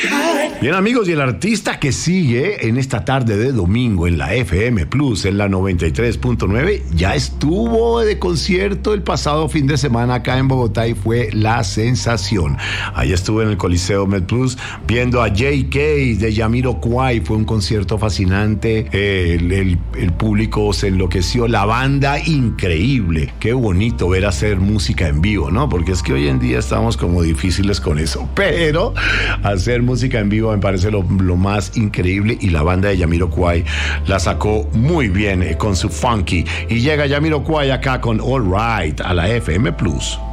Bien, amigos, y el artista que sigue en esta tarde de domingo en la FM Plus, en la 93.9, ya estuvo de concierto el pasado fin de semana acá en Bogotá y fue la sensación. Allá estuve en el Coliseo Med Plus viendo a J.K. de Jamiroquai. Fue un concierto fascinante. El público se enloqueció. La banda, increíble. Qué bonito ver hacer música en vivo, ¿no? Porque es que hoy en día estamos como difíciles con eso. Pero hacer música en vivo me parece lo más increíble, y la banda de Jamiroquai la sacó muy bien con su funky. Y llega Jamiroquai acá con All Right a la FM Plus.